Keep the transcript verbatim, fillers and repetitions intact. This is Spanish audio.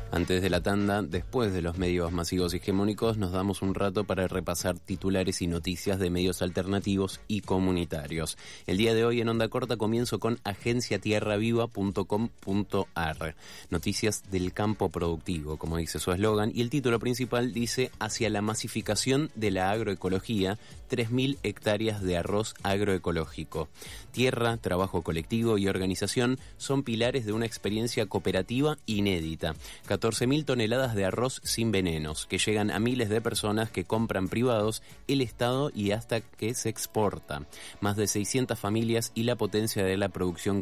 Antes de la tanda, después de los medios masivos y hegemónicos, nos damos un rato para repasar titulares y noticias de medios alternativos y comunitarios. El día de hoy en Onda Corta comienzo con agencia tierra viva punto com punto a r. Noticias del campo productivo, como dice su eslogan, y el título principal dice: hacia la masificación de la agroecología, tres mil hectáreas de arroz agroecológico. Tierra, trabajo colectivo y organización son pilares de una experiencia cooperativa inédita. catorce mil toneladas de arroz sin venenos, que llegan a miles de personas que compran privados, el Estado y hasta que se exporta. Más de seiscientas familias y la potencia de la producción